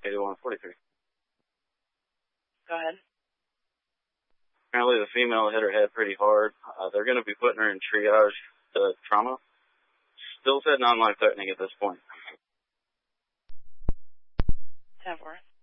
8143. Go ahead. Apparently the female hit her head pretty hard. They're going to be putting her in triage to trauma. Still said non-life threatening at this point. 10-4.